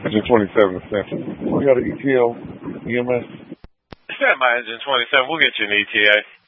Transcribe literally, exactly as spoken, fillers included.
Engine twenty-seven Essential. We got an E T L, E M S. Stand by Engine twenty-seven. We'll get you an E T A.